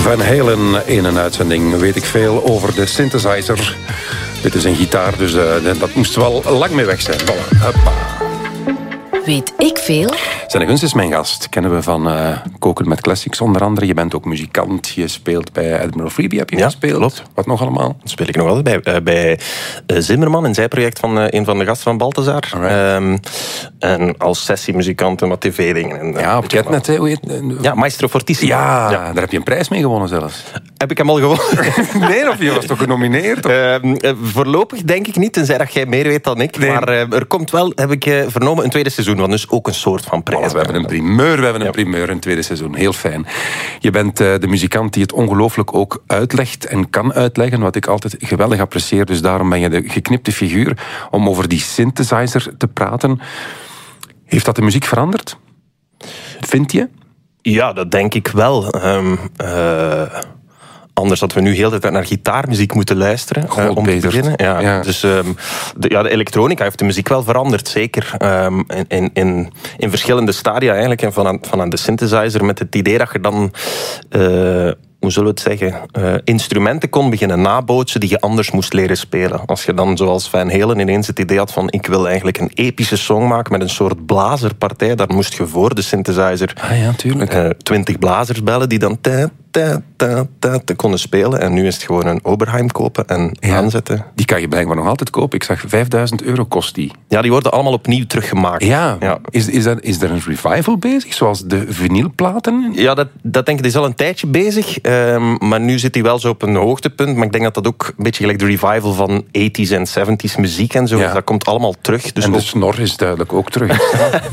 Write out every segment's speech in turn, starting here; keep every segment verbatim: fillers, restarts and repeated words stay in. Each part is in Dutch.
Van Halen in een uitzending weet ik veel over de synthesizer. Dit is een gitaar, dus uh, dat moest wel lang mee weg zijn. Voilà. Hoppa. Weet ik veel? Zijn Guns is mijn gast. Kennen we van uh, Koken met Classics onder andere. Je bent ook muzikant. Je speelt bij Admiral Freebie, heb je ja, gespeeld. Klopt. Wat nog allemaal? Dat speel ik nog altijd bij, uh, bij uh, Zimmerman, een zijproject van uh, een van de gasten van Balthazar. Um, en als sessiemuzikant en wat tv-dingen. En, uh, ja, op Ketnet, hè? Hoe heet, uh, ja, Maestro Fortissimo. Ja, ja, daar heb je een prijs mee gewonnen zelfs. Heb ik hem al gewonnen? Nee, of je was toch genomineerd? Of? Uh, uh, voorlopig denk ik niet, tenzij dat jij meer weet dan ik. Nee. Maar uh, er komt wel, heb ik uh, vernomen, een tweede seizoen. Want dus ook een soort van prijs. Oh, we hebben een primeur, we hebben een ja. primeur in het tweede seizoen. Heel fijn. Je bent uh, de muzikant die het ongelooflijk ook uitlegt en kan uitleggen, wat ik altijd geweldig apprecieer. Dus daarom ben je de geknipte figuur om over die synthesizer te praten. Heeft dat de muziek veranderd? Vind je? Ja, dat denk ik wel. Um, uh... Anders dat we nu heel de tijd naar gitaarmuziek moeten luisteren. Uh, om te beginnen. Ja, ja. Dus um, de, ja, de elektronica heeft de muziek wel veranderd, zeker. Um, in, in, in verschillende stadia eigenlijk. En van aan, van aan de synthesizer met het idee dat je dan... Uh, hoe zullen we het zeggen, uh, instrumenten kon beginnen nabootsen die je anders moest leren spelen. Als je dan zoals Van Halen ineens het idee had van ik wil eigenlijk een epische song maken met een soort blazerpartij, dan moest je voor de synthesizer ah ja, tuurlijk. Uh, twintig blazers bellen die dan ta, ta, ta, ta, ta, konden spelen. En nu is het gewoon een Oberheim kopen en ja, aanzetten. Die kan je blijkbaar nog altijd kopen. Ik zag vijfduizend euro kost die. Ja, die worden allemaal opnieuw teruggemaakt. Ja, ja. Is, is, er, is er een revival bezig, zoals de vinylplaten? Ja, dat, dat denk ik, die is al een tijdje bezig. Um, maar nu zit hij wel zo op een hoogtepunt. Maar ik denk dat dat ook een beetje gelijk de revival van tachtiger en zeventigers muziek en zo. Ja. Dat komt allemaal terug. Dus en de ook... snor is duidelijk ook terug.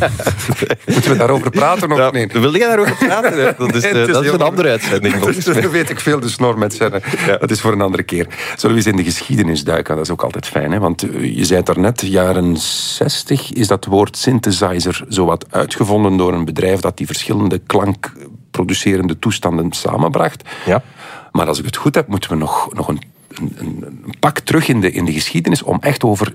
Moeten we daarover praten of ja, nee? Wil jij daarover praten? Dat is, nee, is, dat is een andere uitzending. Dat weet ik veel, de snor met zennen. Ja. Dat is voor een andere keer. Zullen we eens in de geschiedenis duiken? Dat is ook altijd fijn, hè? Want je zei het daarnet, jaren zestig is dat woord synthesizer zowat uitgevonden door een bedrijf dat die verschillende klankproducerende toestanden samenbracht. Ja. Maar als ik het goed heb, moeten we nog, nog een, een, een pak terug in de, in de geschiedenis om echt over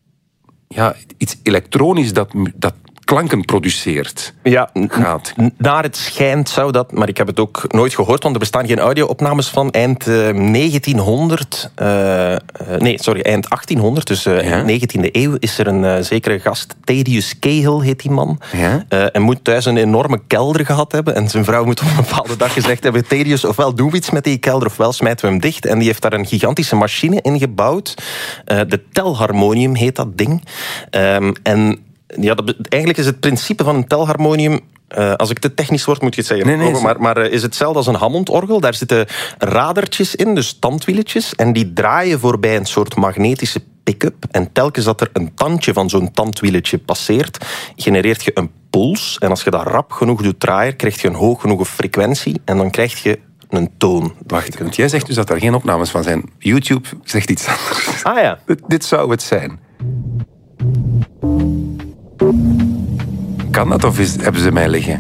ja, iets elektronisch dat, dat klanken produceert. Ja, gaat. N- naar het schijnt zou dat, maar ik heb het ook nooit gehoord, want er bestaan geen audio-opnames van. Eind uh, negentienhonderd, uh, uh, nee, sorry, eind achttienhonderd, dus uh, ja? negentiende eeuw, is er een uh, zekere gast, Thaddeus Cahill heet die man, ja? uh, en moet thuis een enorme kelder gehad hebben, en zijn vrouw moet op een bepaalde dag gezegd hebben, Thaddeus, ofwel doen we iets met die kelder, ofwel smijten we hem dicht, en die heeft daar een gigantische machine in gebouwd. Uh, de telharmonium heet dat ding. Um, en Ja, dat, eigenlijk is het principe van een telharmonium, uh, als ik te technisch word moet je het zeggen, nee, nee, maar, maar uh, is hetzelfde als een Hammondorgel. Daar zitten radertjes in, dus tandwieletjes, en die draaien voorbij een soort magnetische pick-up. En telkens dat er een tandje van zo'n tandwieletje passeert, genereert je een puls. En als je dat rap genoeg doet draaien, krijg je een hoog genoeg frequentie en dan krijg je een toon. Wacht, want jij zegt dus dat er geen opnames van zijn. YouTube zegt iets anders. Ah ja. dit, dit zou het zijn. Kan dat of is, hebben ze mij liggen?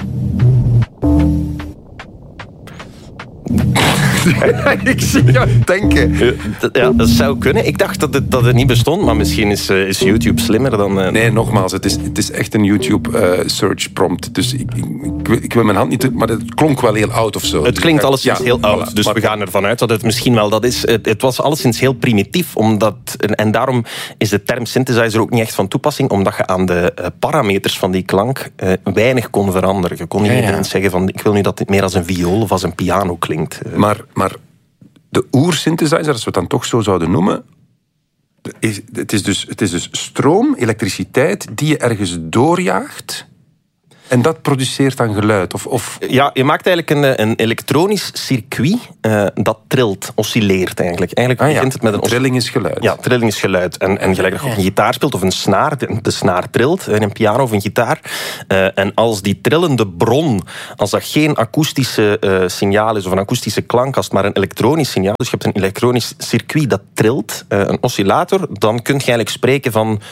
Ik zie jou denken. Ja, dat zou kunnen. Ik dacht dat het, dat het niet bestond, maar misschien is, uh, is YouTube slimmer dan... Uh... Nee, nogmaals, het is, het is echt een YouTube uh, search prompt. Dus ik, ik, ik, ik wil mijn hand niet... Maar het klonk wel heel oud of zo. Het klinkt dus, alleszins ja, heel oud, voilà, dus maar... we gaan ervan uit dat het misschien wel dat is. Het, het was alleszins heel primitief, omdat... En, en daarom is de term synthesizer ook niet echt van toepassing, omdat je aan de uh, parameters van die klank uh, weinig kon veranderen. Je kon niet ja, ja. zeggen van, ik wil nu dat dit meer als een viool of als een piano klinkt. Uh, maar... Maar de oersynthesizer, als we het dan toch zo zouden noemen, is, het, is dus, het is dus stroom, elektriciteit, die je ergens doorjaagt en dat produceert dan geluid. Of, of... Ja, je maakt eigenlijk een, een elektronisch circuit uh, dat trilt, oscilleert eigenlijk. Eigenlijk ah, ja. begint het met een... Os... Trilling is geluid. Ja, trilling is geluid. En, en gelijk dat je op een gitaar speelt of een snaar, de, de snaar trilt in een piano of een gitaar. Uh, en als die trillende bron, als dat geen akoestische uh, signaal is of een akoestische klankkast, maar een elektronisch signaal, dus je hebt een elektronisch circuit dat trilt, uh, een oscillator, dan kun je eigenlijk spreken van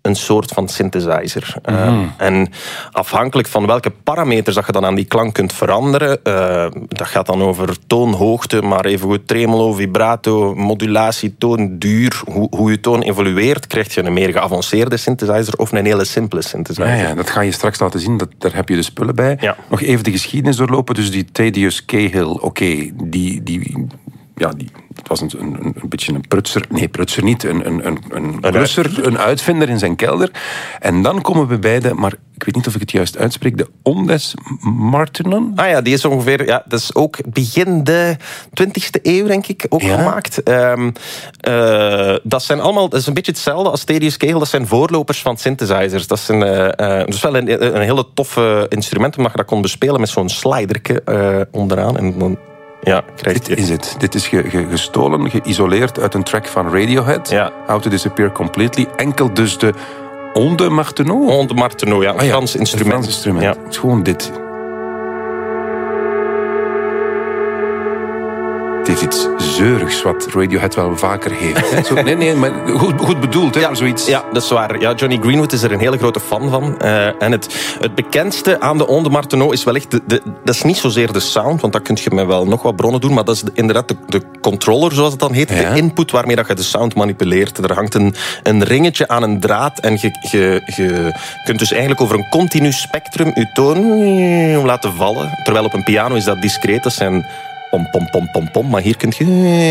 een soort van synthesizer. Mm-hmm. Uh, en afhankelijk van welke parameters dat je dan aan die klank kunt veranderen, uh, dat gaat dan over toonhoogte, maar evengoed tremolo, vibrato, modulatie, toonduur, hoe, hoe je toon evolueert, krijg je een meer geavanceerde synthesizer of een hele simpele synthesizer. Ja, ja, dat ga je straks laten zien, dat, daar heb je de spullen bij. Ja. Nog even de geschiedenis doorlopen, dus die Thaddeus Cahill, oké, okay, die... die Ja, die, het was een, een, een beetje een prutser. Nee, prutser niet. Een, een, een, een blusser, een uitvinder in zijn kelder. En dan komen we bij de, maar ik weet niet of ik het juist uitspreek, de Ondes Martinon. Ah ja, die is ongeveer, ja, dat is ook begin de twintigste eeuw, denk ik, ook ja. gemaakt. Um, uh, dat zijn allemaal, dat is een beetje hetzelfde als Thaddeus Cahill, dat zijn voorlopers van synthesizers. Dat is een, uh, uh, dus wel een, een hele toffe instrument, omdat je dat kon bespelen met zo'n sliderke uh, onderaan. En dan Ja, dit je. is het. Dit is ge, ge, gestolen, geïsoleerd uit een track van Radiohead. Ja. How to Disappear Completely. Enkel dus de Onde Martenot. Onde Martenot, ja. Een ah, ja. Frans instrument. Frans instrument. Ja. Het is gewoon dit. Het heeft iets zeurigs, wat Radiohead wel vaker heeft. Hè? Zo, nee, nee, maar goed, goed bedoeld, hè, ja, zoiets. Ja, dat is waar. Ja, Johnny Greenwood is er een hele grote fan van. Uh, en het, het bekendste aan de Onde Martenot is wellicht... De, de, dat is niet zozeer de sound, want dat kun je met wel nog wat bronnen doen, maar dat is de, inderdaad de, de controller, zoals het dan heet. Ja. De input waarmee dat je de sound manipuleert. Er hangt een, een ringetje aan een draad en je, je, je kunt dus eigenlijk over een continu spectrum je toon laten vallen. Terwijl op een piano is dat discreet. Dat zijn... Pom, pom, pom, pom, pom. Maar hier kun je...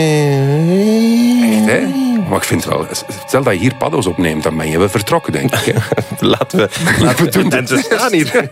Echt, hè? Maar ik vind wel... Stel dat je hier paddo's opneemt, dan ben je wel vertrokken, denk ik. Hè? laten we... Laten we doen. En ze staan hier.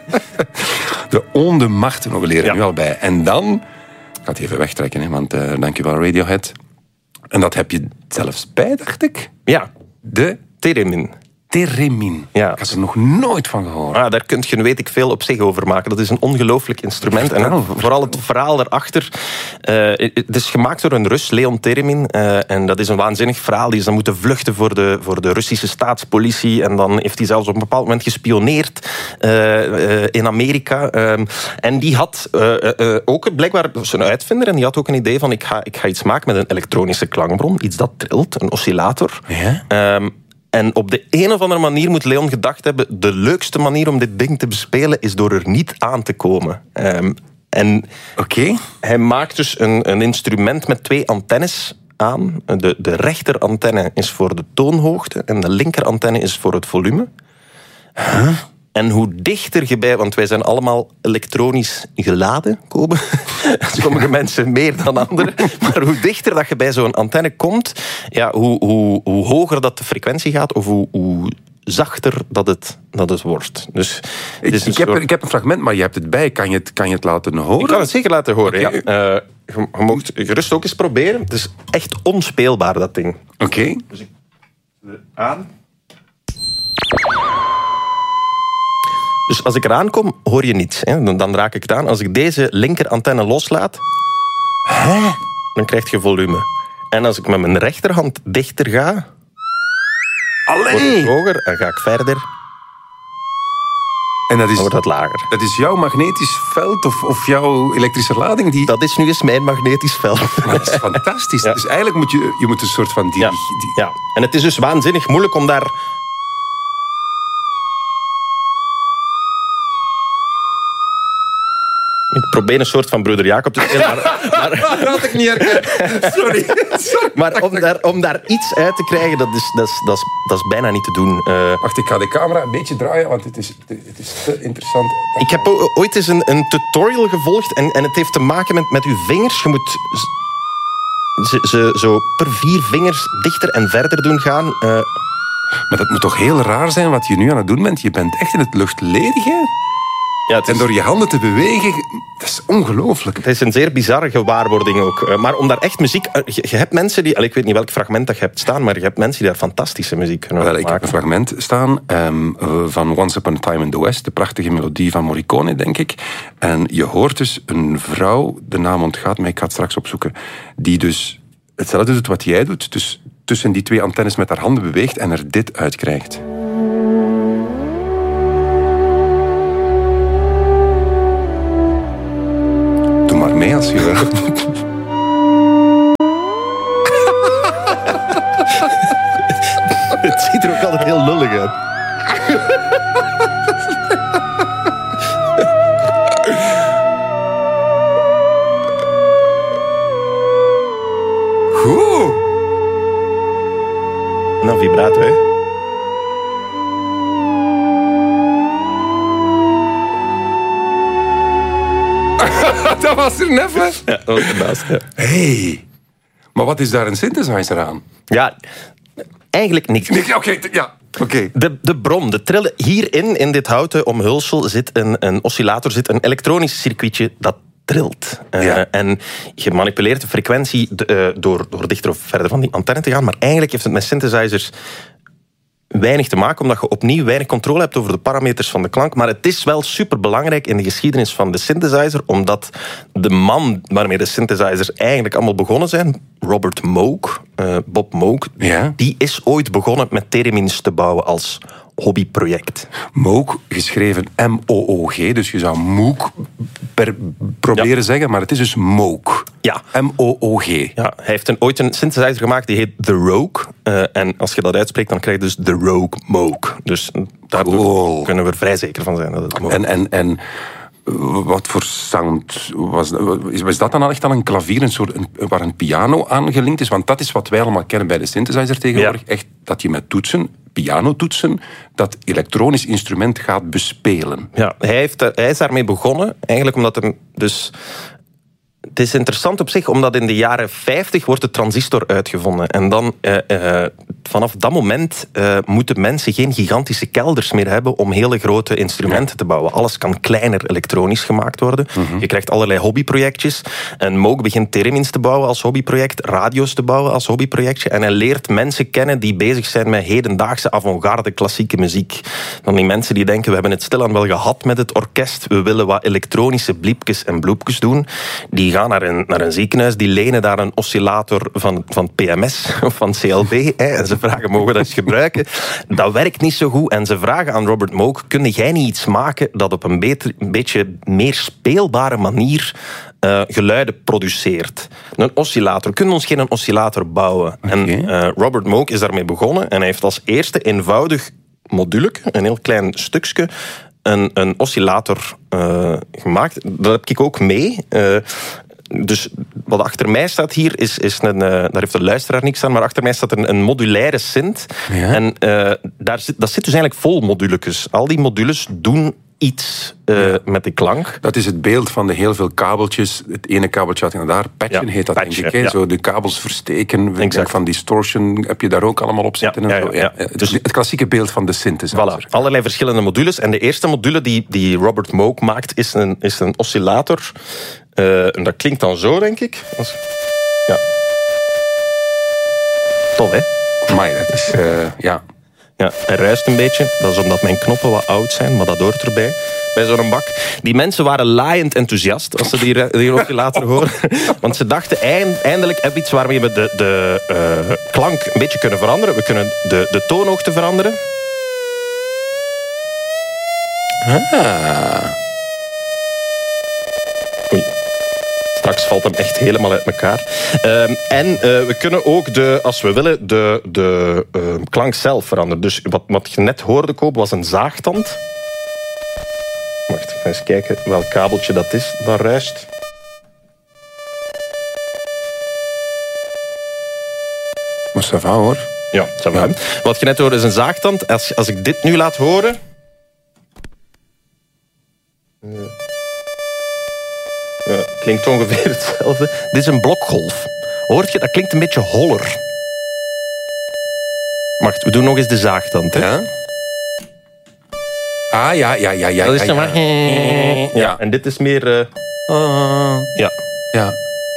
De Onde Martenot, we leren ja. nu al bij. En dan... Ik ga het even wegtrekken, hè, want uh, dankjewel Radiohead. En dat heb je zelfs bij, dacht ik. Ja. De... Theremin. Theremin. Ja. Ik had er nog nooit van gehoord. Ah, daar kun je, weet ik veel, op zich over maken. Dat is een ongelooflijk instrument. En vertel, vooral het verhaal daarachter. Uh, het is gemaakt door een Rus, Leon Theremin. Uh, en dat is een waanzinnig verhaal. Die is dan moeten vluchten voor de, voor de Russische staatspolitie. En dan heeft hij zelfs op een bepaald moment gespioneerd uh, uh, in Amerika. Um, en die had uh, uh, ook blijkbaar zijn uitvinder. En die had ook een idee van, ik ga, ik ga iets maken met een elektronische klankbron. Iets dat trilt, een oscillator. Ja? Um, En op de een of andere manier moet Leon gedacht hebben... de leukste manier om dit ding te bespelen is door er niet aan te komen. Um, en okay. Hij maakt dus een, een instrument met twee antennes aan. De, de rechter antenne is voor de toonhoogte... en de linker antenne is voor het volume. Huh? En hoe dichter je bij... Want wij zijn allemaal elektronisch geladen, Kobe. Sommige mensen meer dan anderen. Maar hoe dichter dat je bij zo'n antenne komt... Ja, hoe, hoe, hoe hoger dat de frequentie gaat... of hoe, hoe zachter dat het, dat het wordt. Dus, ik, ik, soort... heb, ik heb een fragment, maar je hebt het bij. Kan je het, kan je het laten horen? Ik kan het zeker laten horen, okay. ja. Uh, je, je mocht gerust ook eens proberen. Het is echt onspeelbaar, dat ding. Oké. Okay. Dus ik... Aan... Dus als ik eraan kom, hoor je niets. Hè? Dan, dan raak ik het aan. Als ik deze linker antenne loslaat, Hè? dan krijg je volume. En als ik met mijn rechterhand dichter ga, Allee. wordt het hoger en ga ik verder. En dat is, dan wordt het lager. Dat is jouw magnetisch veld of, of jouw elektrische lading? Die... Dat is nu eens mijn magnetisch veld. Maar dat is fantastisch. Ja. Dus eigenlijk moet je, je moet een soort van... Die, ja. die... ja, en het is dus waanzinnig moeilijk om daar... Ik probeer een soort van broeder Jacob te spelen, maar... maar dat had ik niet herkend. Sorry. Sorry. Maar om daar, om daar iets uit te krijgen, dat is, dat is, dat is, dat is bijna niet te doen. Uh, Wacht, ik ga de camera een beetje draaien, want het is, het is te interessant. Ik heb ooit eens een, een tutorial gevolgd en, en het heeft te maken met, met uw vingers. Je moet ze, ze zo per vier vingers dichter en verder doen gaan. Uh, maar dat moet toch heel raar zijn wat je nu aan het doen bent? Je bent echt in het luchtledige... Ja, het is... En door je handen te bewegen, dat is ongelooflijk. Het is een zeer bizarre gewaarwording ook. Maar om daar echt muziek... Je, je hebt mensen die... Ik weet niet welk fragment dat je hebt staan, maar je hebt mensen die daar fantastische muziek kunnen Wel, maken. Ik heb een fragment staan um, van Once Upon a Time in the West, de prachtige melodie van Morricone, denk ik. En je hoort dus een vrouw, de naam ontgaat mij, ik ga het straks opzoeken, die dus hetzelfde doet wat jij doet, dus tussen die twee antennes met haar handen beweegt en er dit uitkrijgt. Mee als je wil. Het ziet er ook altijd heel lullig van vibrato, hè? Dat was er net, hè? Ja, dat was ernaast, ja. Hey, maar wat is daar een synthesizer aan? Ja, eigenlijk niks. Nee, Oké, okay, ja. Okay. De, de bron, de trillen. Hierin, in dit houten omhulsel, zit een, een oscillator, zit een elektronisch circuitje dat trilt. Uh, ja. En je manipuleert de frequentie de, uh, door, door dichter of verder van die antenne te gaan, maar eigenlijk heeft het met synthesizers weinig te maken, omdat je opnieuw weinig controle hebt over de parameters van de klank. Maar het is wel superbelangrijk in de geschiedenis van de synthesizer, omdat de man waarmee de synthesizers eigenlijk allemaal begonnen zijn, Robert Moog, uh, Bob Moog, ja. die is ooit begonnen met theremins te bouwen als hobbyproject. Moog, geschreven M O O G, dus je zou Moog per proberen ja. zeggen, maar het is dus Moog. Ja. M O O G. Ja, hij heeft een, ooit een synthesizer gemaakt, die heet The Rogue. Uh, en als je dat uitspreekt, dan krijg je dus The Rogue Moog. Dus daardoor cool. kunnen we er vrij zeker van zijn dat het Moog is. En, en, en wat voor sound was dat? Was dat dan echt al een klavier, een soort, een, waar een piano aan gelinkt is? Want dat is wat wij allemaal kennen bij de synthesizer tegenwoordig. Ja. Echt dat je met toetsen, pianotoetsen, dat elektronisch instrument gaat bespelen. Ja, hij, heeft, hij is daarmee begonnen, eigenlijk omdat hem dus... Het is interessant op zich, omdat in de jaren vijftig wordt de transistor uitgevonden. En dan, uh, uh, vanaf dat moment uh, moeten mensen geen gigantische kelders meer hebben om hele grote instrumenten ja. te bouwen. Alles kan kleiner elektronisch gemaakt worden. Mm-hmm. Je krijgt allerlei hobbyprojectjes. En Moog begint theremins te bouwen als hobbyproject, radio's te bouwen als hobbyprojectje. En hij leert mensen kennen die bezig zijn met hedendaagse avant-garde klassieke muziek. Dan die mensen die denken, we hebben het stilaan wel gehad met het orkest. We willen wat elektronische bliepjes en bloepjes doen. Die gaan naar een, naar een ziekenhuis, die lenen daar een oscillator van, van P M S of van C L B. Hè, en ze vragen, mogen we dat eens gebruiken? Dat werkt niet zo goed. En ze vragen aan Robert Moog, kun jij niet iets maken dat op een, beter, een beetje meer speelbare manier uh, geluiden produceert? Een oscillator. Kunnen we ons geen oscillator bouwen? Okay. En uh, Robert Moog is daarmee begonnen en hij heeft als eerste eenvoudig moduleke, een heel klein stukje, Een, een oscillator uh, gemaakt. Dat heb ik ook mee. Uh, dus wat achter mij staat hier, is, is een, uh, daar heeft de luisteraar niks aan, maar achter mij staat een, een modulaire synth. Ja. En uh, daar zit, dat zit dus eigenlijk vol moduletjes. Al die modules doen iets uh, ja. met de klank. Dat is het beeld van de heel veel kabeltjes. Het ene kabeltje had je naar daar. Patchen ja, heet dat, patchen, denk ik. Ja. Zo de kabels versteken. Exact. Van distortion heb je daar ook allemaal op zitten. Ja, en zo. Ja, ja, ja. Dus het klassieke beeld van de synthesizer. Voilà. Allerlei verschillende modules. En de eerste module die, die Robert Moog maakt, is een, is een oscillator. Uh, en dat klinkt dan zo, denk ik. Als... Ja. Tof, hè? Maar dat is... Uh, ja... Ja, hij ruist een beetje. Dat is omdat mijn knoppen wat oud zijn, maar dat hoort erbij. Bij zo'n bak. Die mensen waren laaiend enthousiast als ze die, die oscillator horen. Want ze dachten, eind, eindelijk hebben we iets waarmee we de, de uh, klank een beetje kunnen veranderen. We kunnen de, de toonhoogte veranderen. Ah. Oei. Straks valt hem echt helemaal uit elkaar. Um, en uh, we kunnen ook, de, als we willen, de, de uh, klank zelf veranderen. Dus wat, wat je net hoorde kopen was een zaagtand. Wacht, ik ga eens kijken welk kabeltje dat is dat ruist. Maar ça va, hoor. Ja, ça va. Ja. Wat je net hoorde is een zaagtand. Als, als ik dit nu laat horen... Uh. Ja, klinkt ongeveer hetzelfde. Dit is een blokgolf. Hoort je? Dat klinkt een beetje holler. Wacht, we doen nog eens de zaagtand. Hè? Ja. Ah, ja, ja, ja, ja. Dat is ja, ja. Ja. ja, en dit is meer... Uh... Uh, ja. Ja.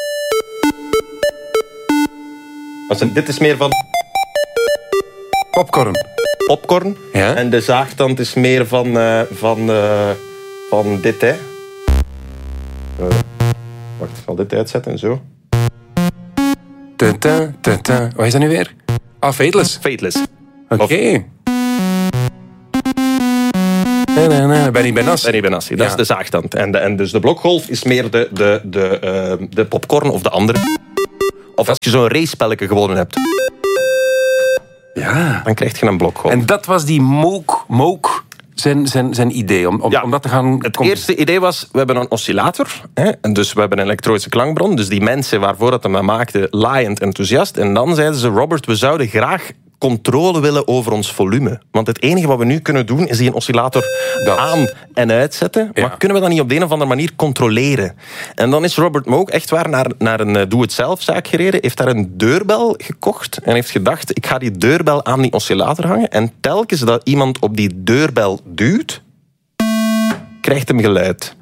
Also, dit is meer van... Popcorn. Popcorn. Ja. En de zaagtand is meer van... Uh, van, uh, van dit, hè. Uh, wacht, ik zal dit uitzetten, zo. Ta-ta, ta-ta. Wat is dat nu weer? Ah, Fateless. Fateless. Oké. Okay. Benny Benassi. Benny Benassi, dat ja. is de zaagtand. En, de, en dus de blokgolf is meer de, de, de, uh, de popcorn of de andere. Of als je zo'n race-spelletje gewonnen hebt. Ja. Dan krijg je een blokgolf. En dat was die Moog... Moog Zijn, zijn, zijn idee, om, om, ja, om dat te gaan... Het kom... eerste idee was, we hebben een oscillator. Hè, en dus we hebben een elektronische klankbron. Dus die mensen waarvoor dat hem dat maakte, laaiend enthousiast. En dan zeiden ze, Robert, we zouden graag controle willen over ons volume. Want het enige wat we nu kunnen doen, is die een oscillator dat. aan- en uitzetten. Ja. Maar kunnen we dat niet op de een of andere manier controleren? En dan is Robert Moog echt waar naar, naar een doe-het-zelf-zaak gereden, heeft daar een deurbel gekocht en heeft gedacht, ik ga die deurbel aan die oscillator hangen en telkens dat iemand op die deurbel duwt, krijgt hem geluid.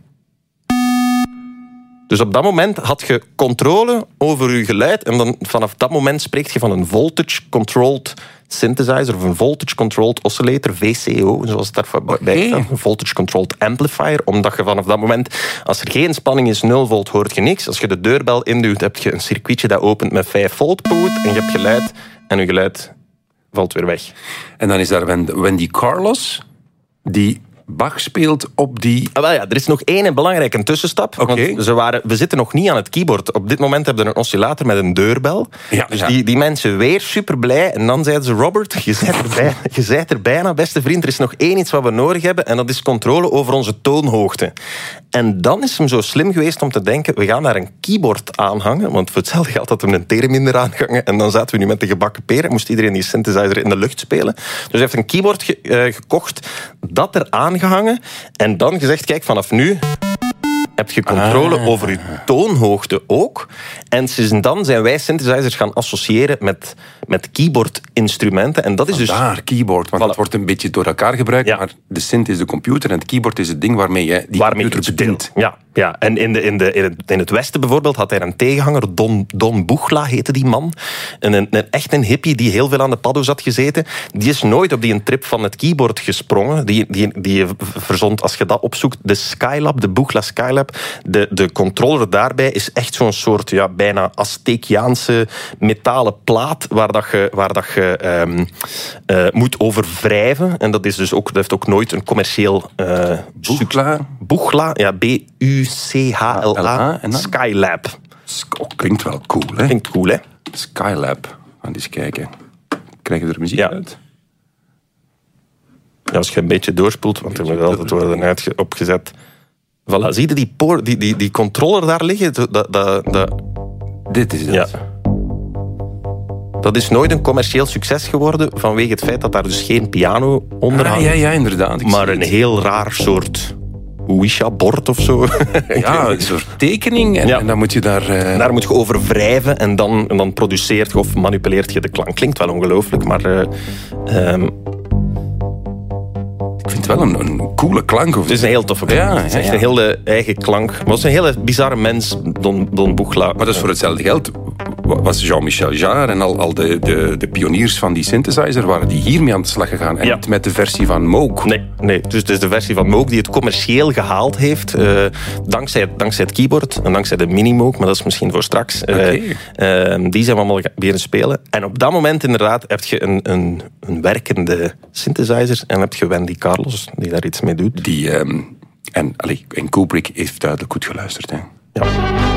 Dus op dat moment had je controle over je geluid en dan vanaf dat moment spreekt je van een voltage-controlled synthesizer of een voltage-controlled oscillator, V C O, zoals het daarbij staat. Een voltage-controlled amplifier, omdat je vanaf dat moment, als er geen spanning is, nul volt, hoort je niks. Als je de deurbel induwt, heb je een circuitje dat opent met vijf volt poot en je hebt geluid en je geluid valt weer weg. En dan is daar Wendy Carlos, die Bach speelt op die... Ah, wel ja, er is nog één belangrijke tussenstap. Okay. Want ze waren, we zitten nog niet aan het keyboard. Op dit moment hebben we een oscillator met een deurbel. Ja, dus ja. Die, die mensen weer super blij. En dan zeiden ze, Robert, je bent er, bij, je bent er bijna, beste vriend. Er is nog één iets wat we nodig hebben. En dat is controle over onze toonhoogte. En dan is hem zo slim geweest om te denken, we gaan daar een keyboard aanhangen. Want voor hetzelfde geld had hem een theremin eraan gehangen. En dan zaten we nu met de gebakken peren. Moest iedereen die synthesizer in de lucht spelen. Dus hij heeft een keyboard ge, uh, gekocht, dat er aangehangen. En dan gezegd, kijk, vanaf nu heb je controle ah. over je toonhoogte ook. En sinds dan zijn wij synthesizers gaan associëren met, met keyboard-instrumenten. En dat is dus... Daar, keyboard, want voilà. Het wordt een beetje door elkaar gebruikt, ja. Maar de synth is de computer en het keyboard is het ding waarmee je die waarmee computer bedient. Ja, ja. En in, de, in, de, in, het, in het Westen bijvoorbeeld had hij een tegenhanger, Don, Don Buchla heette die man. Een, een, een, echt een hippie die heel veel aan de paddo's had gezeten. Die is nooit op die een trip van het keyboard gesprongen. Die, die, die verzond, als je dat opzoekt, de Skylab, de Buchla Skylab. De, de controller daarbij is echt zo'n soort ja, bijna Aztekiaanse metalen plaat waar, dat je, waar dat je um, uh, moet over wrijven. En dat, is dus ook, dat heeft ook nooit een commercieel... Uh, Buchla? Buchla, ja, B U C H L A, Skylab. Oh, klinkt wel cool, hè? Klinkt cool, hè? Skylab. Gaan eens kijken. Krijg je er muziek ja. uit? Ja, als je een beetje doorspoelt, want er moet altijd worden uitge- opgezet... Voilà, zie je die, poor, die, die, die controller daar liggen? Dat, dat, dat... Dit is het. Ja. Dat is nooit een commercieel succes geworden vanwege het feit dat daar dus geen piano onder hangt. Ah, ja, ja, inderdaad. Maar een heel raar soort Ouija-bord of zo. Ja, een soort tekening. En, ja. en dan moet je daar... Uh... Daar moet je over wrijven en dan, en dan produceert je of manipuleert je de klank. Klinkt wel ongelooflijk, maar... Uh, um... Ik vind het wel een, een coole klank. Of... Het is een heel toffe klank. Ja, het is echt ja, ja. een hele eigen klank. Maar het is een hele bizarre mens, Don, Don Buchla. Maar dat is voor hetzelfde geld. Was Jean-Michel Jarre en al, al de, de, de pioniers van die synthesizer, waren die hiermee aan de slag gegaan? En ja. niet met de versie van Moog? Nee, nee, dus het is de versie van Moog die het commercieel gehaald heeft. Uh, dankzij, dankzij het keyboard en dankzij de mini-Moog, maar dat is misschien voor straks. Okay. Uh, uh, die zijn we allemaal beginnen spelen. En op dat moment inderdaad heb je een, een, een werkende synthesizer en heb je Wendy Carlos, die daar iets mee doet. Die, um, en, allee, en Kubrick heeft duidelijk goed geluisterd. Hè? Ja.